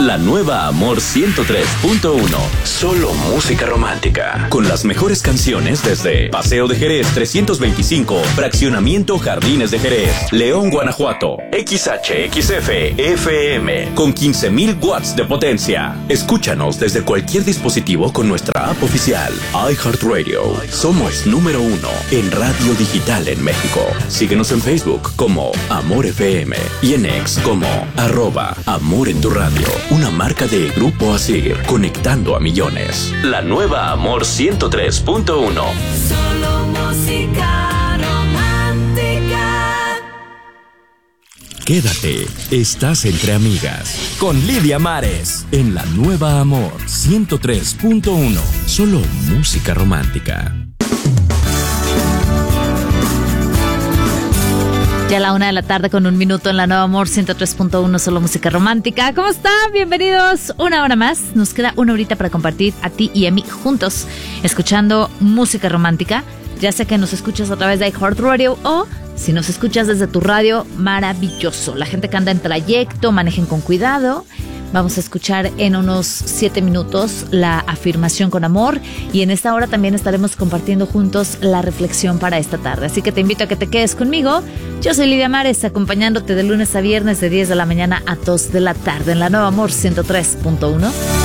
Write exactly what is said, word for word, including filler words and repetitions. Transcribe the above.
La nueva Amor ciento tres punto uno. Solo música romántica. Con las mejores canciones desde Paseo de Jerez trescientos veinticinco, Fraccionamiento Jardines de Jerez, León, Guanajuato. X H X F F M con quince mil watts de potencia. Escúchanos desde cualquier dispositivo con nuestra app oficial. iHeartRadio. Somos número uno en radio digital en México. Síguenos en Facebook como Amor F M y en X como arroba Amor en tu radio. Una marca de Grupo Asir, conectando a millones. La nueva Amor ciento tres punto uno. Solo música romántica. Quédate, estás entre amigas. Con Lidia Mares. En la nueva Amor ciento tres punto uno. Solo música romántica. Ya a la una de la tarde con un minuto en la nueva Amor ciento tres punto uno, solo música romántica. ¿Cómo están? Bienvenidos una hora más. Nos queda una horita para compartir a ti y a mí juntos, escuchando música romántica. Ya sea que nos escuchas a través de iHeartRadio o si nos escuchas desde tu radio, maravilloso. La gente que anda en trayecto, manejen con cuidado. Vamos a escuchar en unos siete minutos la afirmación con amor y en esta hora también estaremos compartiendo juntos la reflexión para esta tarde. Así que te invito a que te quedes conmigo. Yo soy Lidia Mares, acompañándote de lunes a viernes de diez de la mañana a dos de la tarde en la nueva Amor ciento tres punto uno.